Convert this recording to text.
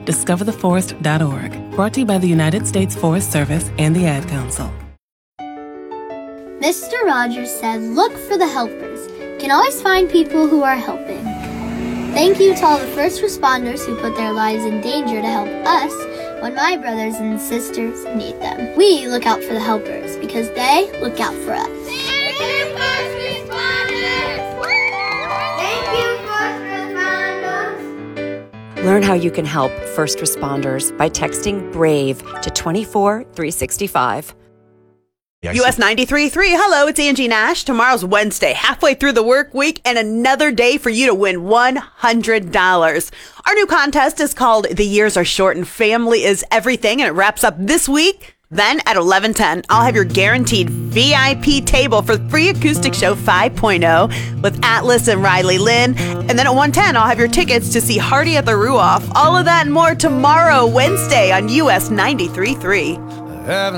discovertheforest.org. Brought to you by the United States Forest Service and the Ad Council. Mr. Rogers said, look for the helpers. You can always find people who are helping. Thank you to all the first responders who put their lives in danger to help us when my brothers and sisters need them. We look out for the helpers because they look out for us. Thank you, first responders! Thank you, first responders! Learn how you can help first responders by texting BRAVE to 24365. US 93.3. Hello, it's Angie Nash. Tomorrow's Wednesday, halfway through the work week, and another day for you to win $100. Our new contest is called The Years Are Short and Family is Everything, and it wraps up this week. Then at 11:10, I'll have your guaranteed VIP table for the Free Acoustic Show 5.0 with Atlas and Riley Lynn. And then at 1:10, I'll have your tickets to see Hardy at the Ruoff. All of that and more tomorrow, Wednesday, on US 93.3.